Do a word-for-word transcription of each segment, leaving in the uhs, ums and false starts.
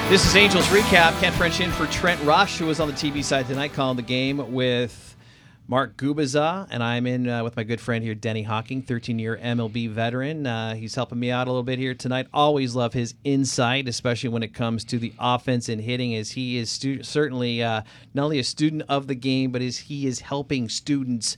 This is Angels Recap. Ken French in for Trent Rush, who was on the T V side tonight calling the game with Mark Gubiza, and I'm in uh, with my good friend here, Denny Hawking, thirteen-year M L B veteran. Uh, he's helping me out a little bit here tonight. Always love his insight, especially when it comes to the offense and hitting, as he is stu- certainly uh, not only a student of the game, but as he is helping students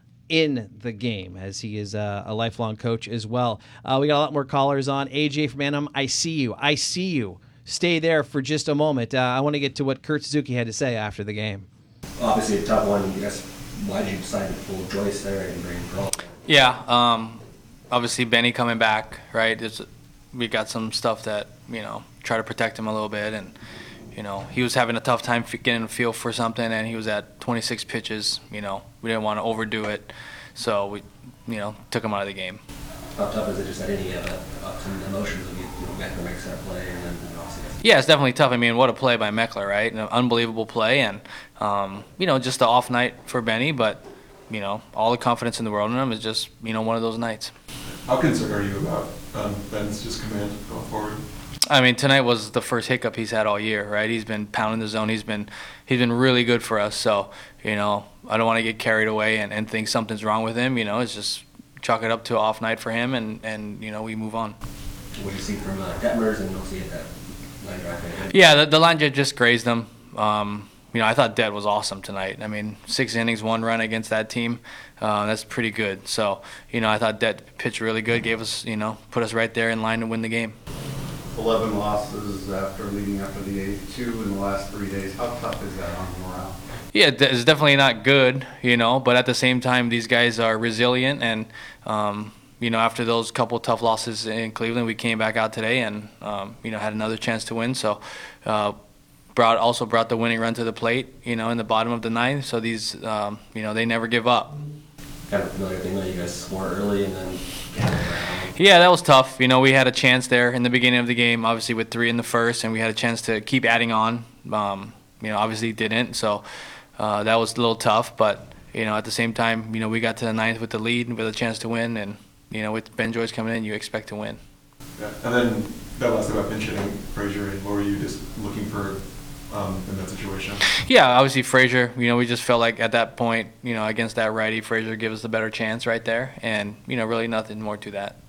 in the game, as he is uh, a lifelong coach as well. Uh, we got a lot more callers on. A J from Anaheim, I see you. I see you. Stay there for just a moment. Uh, I want to get to what Kurt Suzuki had to say after the game. Obviously a tough one. I guess why did you decide to pull Joyce there and bring Pearl? Yeah, um, obviously Benny coming back, right? It's, we got some stuff that, you know, try to protect him a little bit. And, you know, he was having a tough time getting a feel for something, and he was at twenty-six pitches. You know, we didn't want to overdo it. So we, you know, took him out of the game. How tough is it just at any uh, ups and emotions of you, you know, Meckler makes that play and then obviously that's... Yeah, it's definitely tough. I mean, what a play by Meckler, right? An unbelievable play, and um, you know, just the off night for Benny. But you know, all the confidence in the world in him is just, you know, one of those nights. How concerned are you about um, Ben's just command going forward? I mean, tonight was the first hiccup he's had all year, right? He's been pounding the zone. He's been he's been really good for us. So you know, I don't want to get carried away and, and think something's wrong with him. You know, it's just chalk it up to an off night for him, and, and you know, we move on. What do you see from uh, Detmers and you'll see it that line drive? Yeah, the, the line drive just grazed him. Um, you know, I thought Det was awesome tonight. I mean, six innings, one run against that team. Uh, that's pretty good. So, you know, I thought Det pitched really good, gave us, you know, put us right there in line to win the game. eleven losses after leading after the eighty-two in the last three days. How tough is that on morale? Yeah, it's definitely not good, you know, but at the same time, these guys are resilient, and, um, you know, after those couple tough losses in Cleveland, we came back out today and, um, you know, had another chance to win. So, uh, brought also brought the winning run to the plate, you know, in the bottom of the ninth. So these, um, you know, they never give up. Kind of familiar thing that you guys score early and then get around. Yeah, that was tough. You know, we had a chance there in the beginning of the game, obviously with three in the first, and we had a chance to keep adding on. Um, you know, obviously didn't. So uh, that was a little tough. But, you know, at the same time, you know, we got to the ninth with the lead and with a chance to win. And, you know, with Ben Joyce coming in, you expect to win. Yeah. And then that last about pinch hitting Frazier, and what were you just looking for um, in that situation? Yeah, obviously Frazier, you know, we just felt like at that point, you know, against that righty, Frazier gave us the better chance right there. And, you know, really nothing more to that.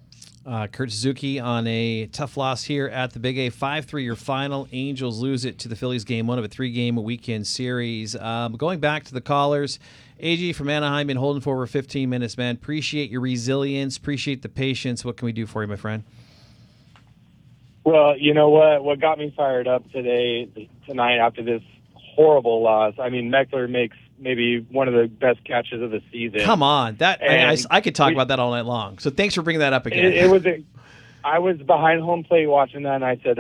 Uh, Kurt Suzuki on a tough loss here at the Big A. five three your final. Angels lose it to the Phillies game one of a three-game weekend series. Um, going back to the callers, A G from Anaheim, been holding for over fifteen minutes, man. Appreciate your resilience. Appreciate the patience. What can we do for you, my friend? Well, you know what? What got me fired up today, tonight, after this horrible loss, I mean, Meckler makes maybe one of the best catches of the season. Come on. that I, I, I could talk we, about that all night long. So thanks for bringing that up again. It, it was a, I was behind home plate watching that, and I said,